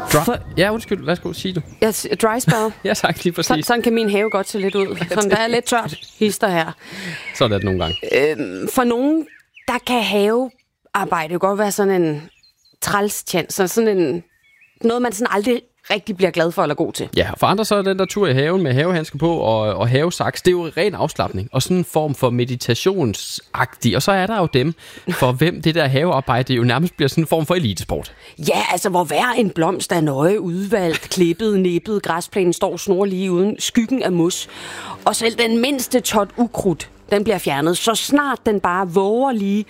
Ja, undskyld. Værsgo, sig du. Dry spell. Ja, tak, lige præcis. Sådan kan min have godt se lidt ud. Sådan, der er lidt tørt hister her. Sådan er det nogle gange. For nogen, der kan havearbejde jo godt være sådan en trælstjens, sådan en noget, man sådan aldrig rigtig bliver glad for eller god til. Ja, for andre så er den der tur i haven med havehandsker på og havesaks, det er jo ren afslapning og sådan en form for meditationsagtig. Og så er der jo dem, for hvem det der havearbejde jo nærmest bliver sådan en form for elitesport. Ja, altså hvor hver en blomst er nøje udvalgt, klippet, nippet, græsplænen står snorlige uden skyggen af mus. Og selv den mindste tot ukrudt, den bliver fjernet, så snart den bare våger lige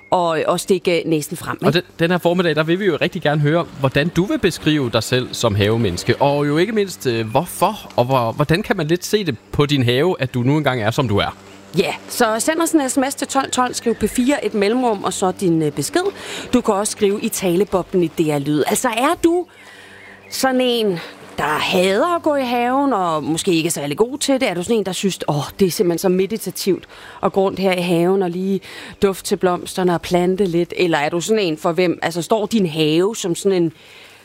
og stikke næsen frem. Ikke? Og den her formiddag, der vil vi jo rigtig gerne høre, hvordan du vil beskrive dig selv som havemenneske. Og jo ikke mindst, hvorfor og hvordan kan man lidt se det på din have, at du nu engang er, som du er. Ja, så send os en sms til 1212, skriv P4 et mellemrum, og så din besked. Du kan også skrive i taleboblen i DR Lyd. Altså er du sådan en, der hader at gå i haven, og måske ikke er særlig god til det? Er du sådan en, der synes, det er simpelthen så meditativt at gå rundt her i haven og lige dufte til blomsterne og plante lidt? Eller er du sådan en, for hvem, altså står din have som sådan en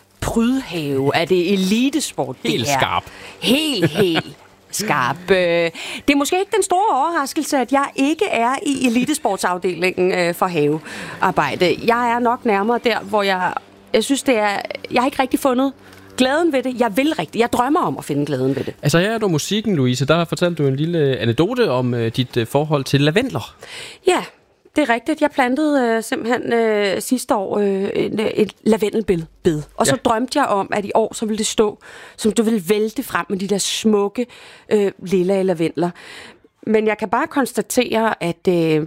prydhave? Er det elitesport, det her? Helt skarp. Helt skarp. Det er måske ikke den store overraskelse, at jeg ikke er i elitesportsafdelingen for havearbejde. Jeg er nok nærmere der, hvor jeg synes, jeg har ikke rigtig fundet glæden ved det. Jeg drømmer om at finde glæden ved det. Altså her er du musikken, Louise. Der fortalte du en lille anekdote om dit forhold til lavendler. Ja, det er rigtigt. Jeg plantede simpelthen sidste år et lavendelbed. Og så drømte jeg om, at i år så ville det stå, som du ville vælte frem med de der smukke lilla lavendler. Men jeg kan bare konstatere, at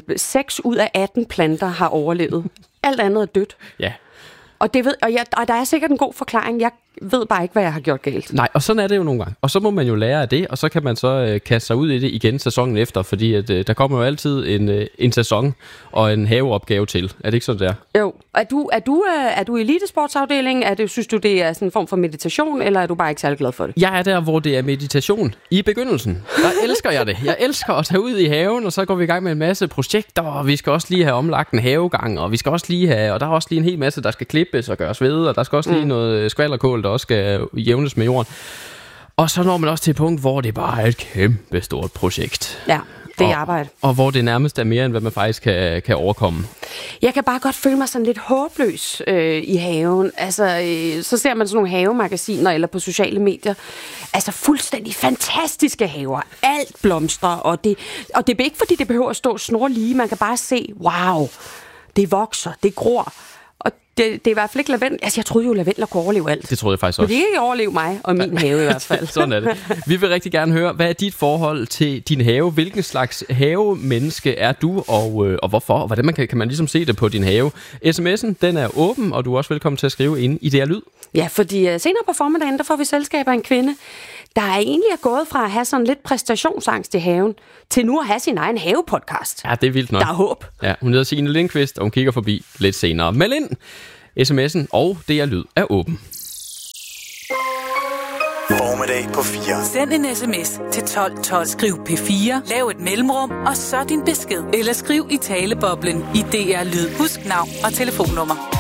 6 ud af 18 planter har overlevet. Alt andet er dødt. Ja. Og der er sikkert en god forklaring. Jeg ved bare ikke, hvad jeg har gjort galt. Nej, og sådan er det jo nogle gange. Og så må man jo lære af det, og så kan man så kaste sig ud i det igen sæsonen efter, fordi at, der kommer jo altid en sæson og en haveopgave til. Er det ikke sådan, det er? Jo. Er du i elitesportsafdelingen? Synes du, det er sådan en form for meditation, eller er du bare ikke særlig glad for det? Jeg er der, hvor det er meditation. I begyndelsen, der elsker jeg det. Jeg elsker at tage ud i haven, og så går vi i gang med en masse projekter, og vi skal også lige have omlagt en havegang, og vi skal også lige have, og der er også lige en hel masse, der skal klippes og gøres ved, og der skal også lige noget skvalderkål, der også skal jævnes med jorden. Og så når man også til et punkt, hvor det bare er et kæmpe stort projekt. Ja, det er arbejde. Og hvor det nærmest er mere, end hvad man faktisk kan overkomme. Jeg kan bare godt føle mig sådan lidt håbløs i haven. Altså, så ser man sådan nogle havemagasiner eller på sociale medier. Altså fuldstændig fantastiske haver. Alt blomstrer, og det er ikke fordi, det behøver at stå snorlige. Man kan bare se, wow, det vokser, det gror. Og det er i hvert fald ikke lavendel. Altså, jeg troede jo, lavendler kunne overleve alt. Det troede jeg faktisk også. Men det kan ikke overleve mig og min have i hvert fald. Sådan er det. Vi vil rigtig gerne høre, hvad er dit forhold til din have? Hvilken slags havemenneske er du, og hvorfor? Og hvordan kan man ligesom se det på din have? SMS'en, den er åben, og du er også velkommen til at skrive ind i DR Lyd. Ja, fordi senere på formiddagen, der får vi selskab af en kvinde, der er egentlig gået fra at have sådan lidt præstationsangst i haven, til nu at have sin egen havepodcast. Ja, det er vildt nok. Der er håb. Ja, hun hedder Signe Lindqvist, og hun kigger forbi lidt senere. Meld ind. SMS'en og DR Lyd er åben. Formiddag på 4. Send en sms til 1212. Skriv P4, lav et mellemrum, og så din besked. Eller skriv i taleboblen i DR Lyd. Husk navn og telefonnummer.